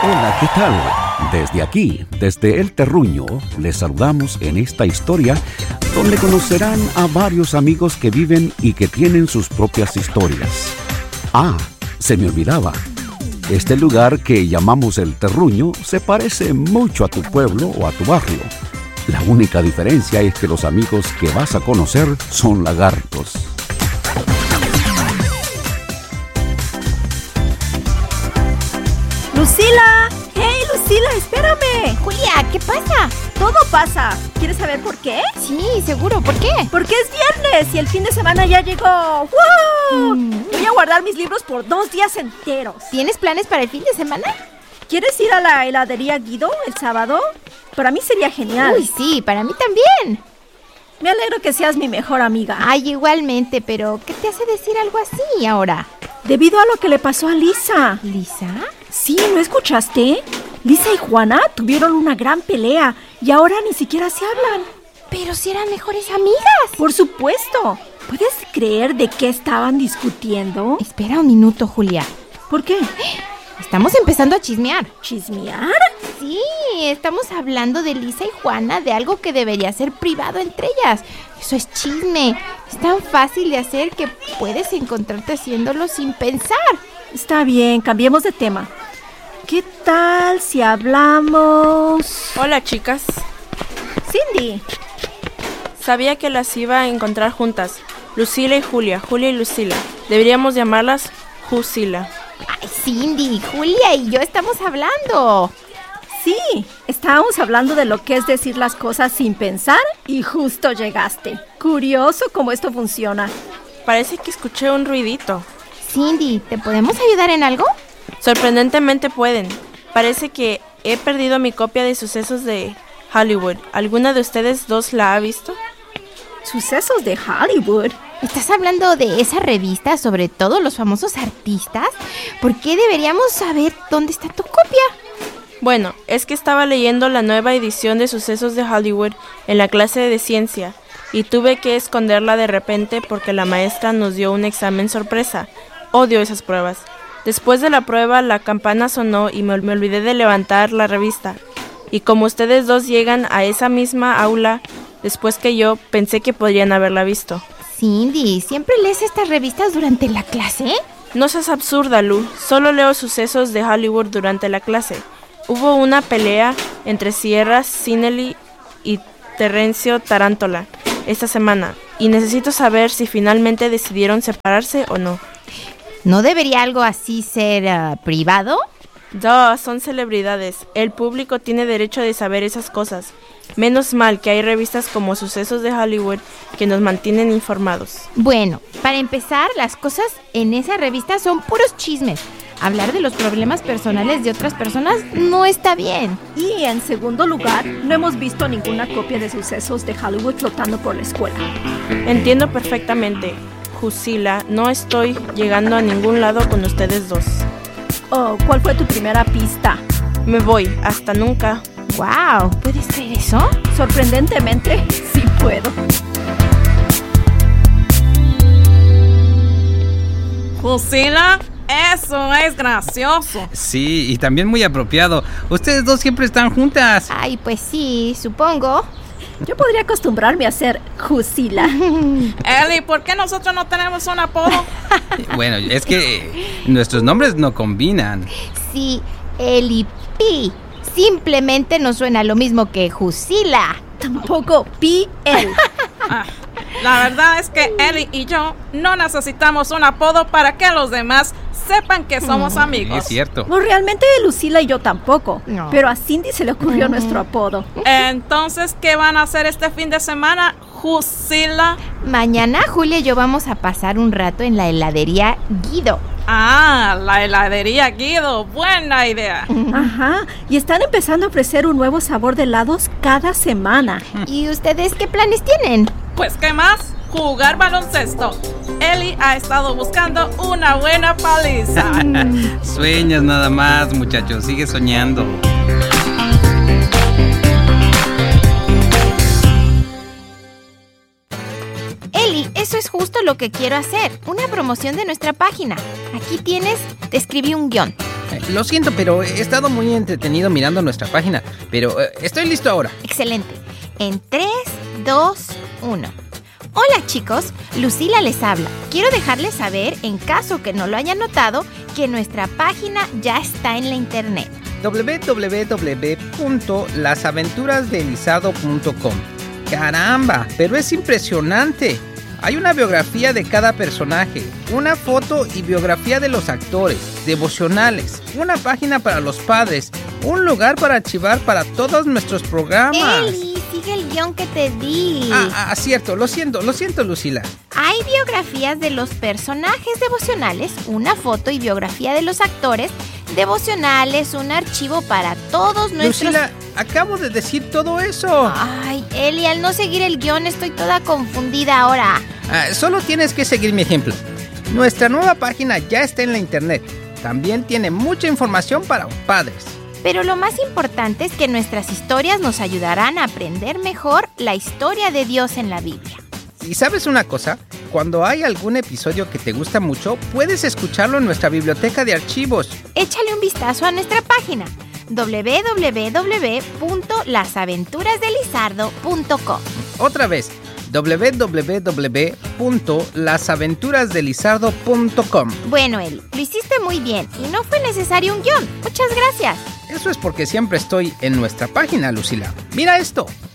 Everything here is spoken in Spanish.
Hola, ¿qué tal? Desde aquí, desde El Terruño, les saludamos en esta historia donde conocerán a varios amigos que viven y que tienen sus propias historias. Ah, se me olvidaba. Este lugar que llamamos El Terruño se parece mucho a tu pueblo o a tu barrio. La única diferencia es que los amigos que vas a conocer son lagartos. ¡Lucila! ¡Hey, Lucila, espérame! Julia, ¿qué pasa? Todo pasa. ¿Quieres saber por qué? Sí, seguro. ¿Por qué? Porque es viernes y el fin de semana ya llegó. ¡Woo! Voy a guardar mis libros por 2 días enteros. ¿Tienes planes para el fin de semana? ¿Quieres ir a la heladería Guido el sábado? Para mí sería genial. Uy, sí, para mí también. Me alegro que seas mi mejor amiga. Ay, igualmente, pero ¿qué te hace decir algo así ahora? Debido a lo que le pasó a Lisa. ¿Lisa? Sí, ¿no escuchaste? Lisa y Juana tuvieron una gran pelea y ahora ni siquiera se hablan. Pero si eran mejores amigas. Por supuesto. ¿Puedes creer de qué estaban discutiendo? Espera un minuto, Julia. ¿Por qué? Estamos empezando a chismear. ¿Chismear? Sí, estamos hablando de Lisa y Juana, de algo que debería ser privado entre ellas. Eso es chisme. Es tan fácil de hacer que puedes encontrarte haciéndolo sin pensar. Está bien, cambiemos de tema. ¿Qué tal si hablamos...? Hola, chicas. Cindy. Sabía que las iba a encontrar juntas. Lucila y Julia, Julia y Lucila. Deberíamos llamarlas Jusila. Ay, Cindy, Julia y yo estamos hablando. Sí, estábamos hablando de lo que es decir las cosas sin pensar y justo llegaste. Curioso cómo esto funciona. Parece que escuché un ruidito. Cindy, ¿te podemos ayudar en algo? Sorprendentemente pueden. Parece que he perdido mi copia de Sucesos de Hollywood. ¿Alguna de ustedes dos la ha visto? ¿Sucesos de Hollywood? ¿Estás hablando de esa revista sobre todos los famosos artistas? ¿Por qué deberíamos saber dónde está tu copia? Bueno, es que estaba leyendo la nueva edición de Sucesos de Hollywood en la clase de ciencia y tuve que esconderla de repente porque la maestra nos dio un examen sorpresa. Odio esas pruebas. Después de la prueba, la campana sonó y me olvidé de levantar la revista. Y como ustedes dos llegan a esa misma aula después que yo, pensé que podrían haberla visto. Cindy, ¿siempre lees estas revistas durante la clase? No seas absurda, Lu. Solo leo Sucesos de Hollywood durante la clase. Hubo una pelea entre Sierra Sinelli y Terrencio Tarantola esta semana. Y necesito saber si finalmente decidieron separarse o no. ¿No debería algo así ser privado? Son celebridades. El público tiene derecho de saber esas cosas. Menos mal que hay revistas como Sucesos de Hollywood que nos mantienen informados. Bueno, para empezar, las cosas en esa revista son puros chismes. Hablar de los problemas personales de otras personas no está bien. Y en segundo lugar, no hemos visto ninguna copia de Sucesos de Hollywood flotando por la escuela. Entiendo perfectamente. Jusila, no estoy llegando a ningún lado con ustedes dos. Oh, ¿cuál fue tu primera pista? Me voy, hasta nunca. Wow, ¿puedes creer eso? Sorprendentemente, sí puedo. Jusila, eso es gracioso. Sí, y también muy apropiado. Ustedes dos siempre están juntas. Ay, pues sí, supongo. Yo podría acostumbrarme a ser Jusila. Eli, ¿por qué nosotros no tenemos un apodo? Bueno, es que nuestros nombres no combinan. Sí, Eli Pi. Simplemente no suena lo mismo que Jusila. Tampoco P.L. La verdad es que Eli y yo no necesitamos un apodo para que los demás sepan que somos amigos. Es cierto. No, realmente Lucila y yo tampoco. No. Pero a Cindy se le ocurrió nuestro apodo. Entonces, ¿qué van a hacer este fin de semana, Jusila? Mañana Julia y yo vamos a pasar un rato en la heladería Guido. Ah, la heladería Guido, buena idea. Ajá, y están empezando a ofrecer un nuevo sabor de helados cada semana. ¿Y ustedes qué planes tienen? Pues, ¿qué más? Jugar baloncesto. Eli ha estado buscando una buena paliza. Sueñas nada más, muchachos, sigue soñando. Eli, eso es justo lo que quiero hacer. Una promoción de nuestra página. Aquí tienes, te escribí un guión. Lo siento, pero he estado muy entretenido mirando nuestra página. Pero estoy listo ahora. Excelente. En 3, 2, 1. Hola chicos, Lucila les habla. Quiero dejarles saber, en caso que no lo hayan notado, que nuestra página ya está en la internet. www.lasaventurasdelizardo.com. ¡Caramba! Pero es impresionante. Hay una biografía de cada personaje, una foto y biografía de los actores, devocionales, una página para los padres, un lugar para archivar para todos nuestros programas. Eli, sigue el guión que te di. Cierto, lo siento, Lucila. Hay biografías de los personajes devocionales, una foto y biografía de los actores devocionales, un archivo para todos nuestros... Lucila, acabo de decir todo eso. Ay, Eli, al no seguir el guión estoy toda confundida ahora. Solo tienes que seguir mi ejemplo. Nuestra nueva página ya está en la internet. También tiene mucha información para padres. Pero lo más importante es que nuestras historias nos ayudarán a aprender mejor la historia de Dios en la Biblia. ¿Y sabes una cosa? Cuando hay algún episodio que te gusta mucho, puedes escucharlo en nuestra biblioteca de archivos. Échale un vistazo a nuestra página www.lasaventurasdelizardo.com. Otra vez, www.lasaventurasdelizardo.com. Bueno, Eli, lo hiciste muy bien y no fue necesario un guión. Muchas gracias. Eso es porque siempre estoy en nuestra página, Lucila. Mira esto.